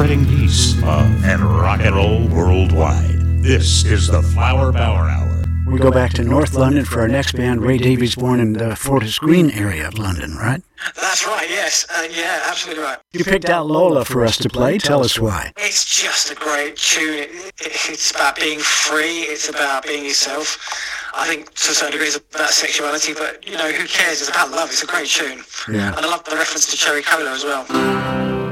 spreading peace, love, and rock and roll worldwide. This is the Flower Power Hour. We go back to North London for our next band. Ray Davies born in the Fortis Green area of London, right? That's right, yes. Yeah, absolutely right. You picked out Lola for us to play. Tell us why. It's just a great tune. It's about being free. It's about being yourself. I think to a certain degree it's about sexuality, but, who cares? It's about love. It's a great tune. Yeah. And I love the reference to Cherry Cola as well.